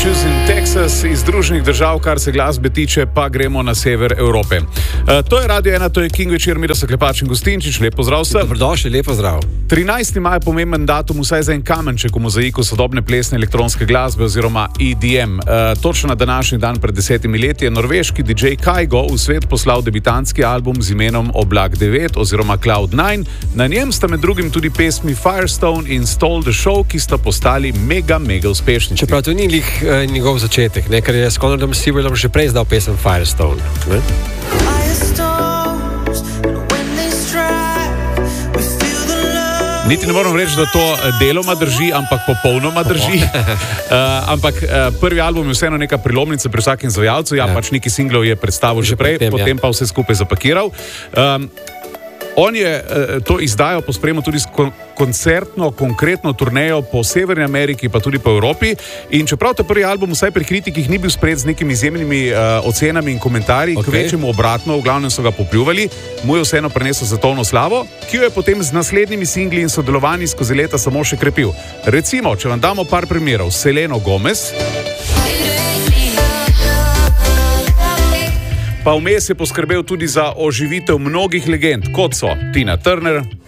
Beaches in Texas iz Združenih držav, kar se glasbe tiče, pa gremo na sever Evrope. To je Radio 1, to je King večer, mi da so Klepač in Gustinčič, lep pozdrav vsem. Dobrodošli, lep pozdrav. 13. maj je pomemben datum, vsaj za en kamenček v mozaiku sodobne plesne elektronske glasbe oziroma EDM. Točno na današnji dan pred 10 leti je norveški DJ Kygo v svet poslal debitantski album z imenom Oblak 9 oziroma Cloud 9. Na njem sta med drugim tudi pesmi Firestone in Stole the Show, ki sta postali mega uspešni. Čeprav to ni njegov začetek, ne? Ker je s Conorom Sewellom že prej izdal pesem Firestone. Ne? Niti ne moram reči, da to deloma drži, ampak popolnoma drži. Ampak prvi album je vseeno neka prelomnica pri vsakem izvajalcu. Pač neki singlov je predstavil že prej, potem pa vse skupaj zapakiral. On je to izdajal po spremu tudi s koncertno, konkretno turnejo po Severni Ameriki, pa tudi po Evropi. In čeprav ta prvi album vsaj pri kritikih ni bil sprejet z nekimi izjemnimi ocenami in komentarji, kvečemu obratno, v glavnem so ga popljuvali, mu je vseeno prinesel svetovno slavo, ki jo je potem z naslednjimi singli in sodelovanji skozi leta samo še krepil. Recimo, če vam damo par primerov, Seleno Gomez, pa vmes je poskrbel tudi za oživitev mnogih legend, kot so Tina Turner,